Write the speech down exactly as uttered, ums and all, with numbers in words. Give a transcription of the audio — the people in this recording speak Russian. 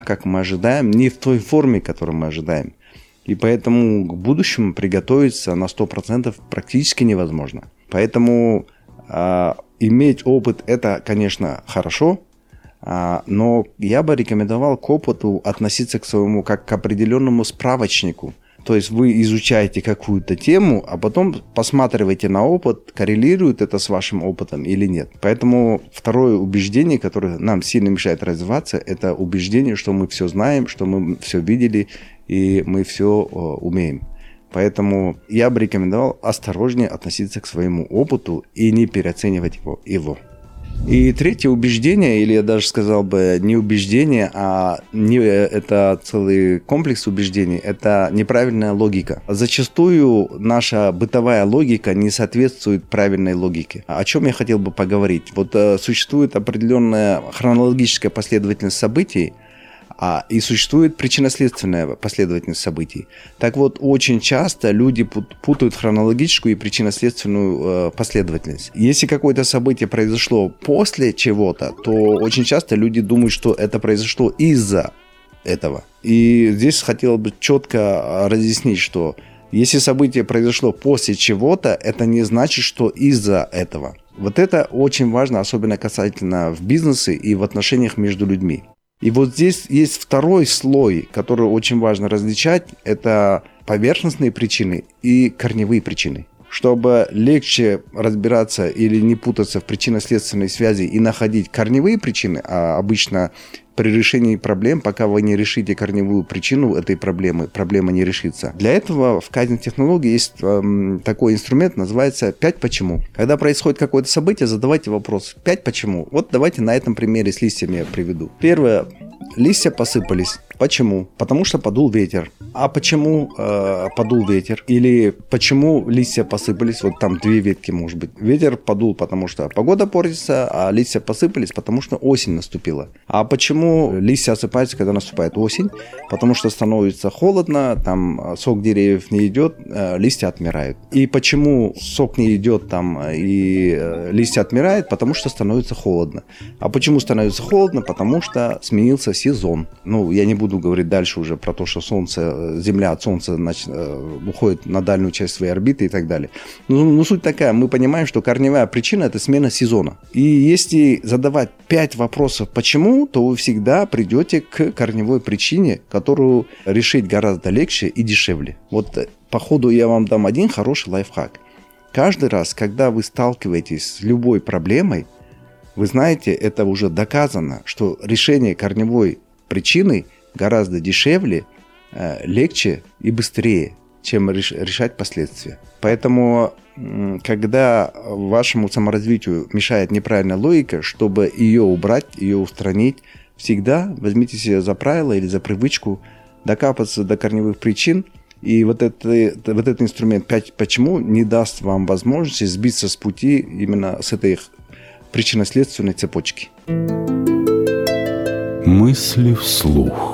как мы ожидаем, не в той форме, которую мы ожидаем. И поэтому к будущему приготовиться на сто процентов практически невозможно. Поэтому э, иметь опыт – это, конечно, хорошо, э, но я бы рекомендовал к опыту относиться к своему как к определенному справочнику. То есть вы изучаете какую-то тему, а потом посматриваете на опыт, коррелирует это с вашим опытом или нет. Поэтому второе убеждение, которое нам сильно мешает развиваться, это убеждение, что мы все знаем, что мы все видели и мы все э, умеем. Поэтому я бы рекомендовал осторожнее относиться к своему опыту и не переоценивать его. его. И третье убеждение, или я даже сказал бы не убеждение, а не, это целый комплекс убеждений, это неправильная логика. Зачастую наша бытовая логика не соответствует правильной логике. О чем я хотел бы поговорить? Вот э, существует определенная хронологическая последовательность событий, А, и существует причинно-следственная последовательность событий. Так вот, очень часто люди путают хронологическую и причинно-следственную э, последовательность. Если какое-то событие произошло после чего-то, то очень часто люди думают, что это произошло из-за этого. И здесь хотел бы четко разъяснить, что если событие произошло после чего-то, это не значит, что из-за этого. Вот это очень важно, особенно касательно в бизнесе и в отношениях между людьми. И вот здесь есть второй слой, который очень важно различать. Это поверхностные причины и корневые причины. Чтобы легче разбираться или не путаться в причинно-следственной связи и находить корневые причины, а обычно при решении проблем, пока вы не решите корневую причину этой проблемы, проблема не решится. Для этого в кайдзен-технологии есть э, такой инструмент, называется «пять почему». Когда происходит какое-то событие, задавайте вопрос «пять почему?». Вот давайте на этом примере с листьями я приведу. Первое. Листья посыпались. Почему? Потому что подул ветер. А почему э, подул ветер? Или почему листья посыпались? Вот там две ветки, может быть. Ветер подул, потому что погода портится, а листья посыпались, потому что осень наступила. А почему листья осыпаются, когда наступает осень? Потому что становится холодно, там сок деревьев не идет, э, листья отмирают. И почему сок не идет там и э, листья отмирают? Потому что становится холодно. А почему становится холодно? Потому что сменился сезон. Ну, я не буду говорить дальше уже про то, что Солнце, Земля от Солнца значит, уходит на дальнюю часть своей орбиты и так далее. Но, но суть такая, мы понимаем, что корневая причина – это смена сезона. И если задавать пять вопросов «почему?», то вы всегда придете к корневой причине, которую решить гораздо легче и дешевле. Вот по ходу я вам дам один хороший лайфхак. Каждый раз, когда вы сталкиваетесь с любой проблемой, вы знаете, это уже доказано, что решение корневой причины гораздо дешевле, легче и быстрее, чем решать последствия. Поэтому, когда вашему саморазвитию мешает неправильная логика, чтобы ее убрать, ее устранить, всегда возьмите себе за правило или за привычку докапаться до корневых причин. И вот, это, вот этот инструмент пять почему не даст вам возможности сбиться с пути именно с этой причинно-следственной цепочки. Мысли вслух.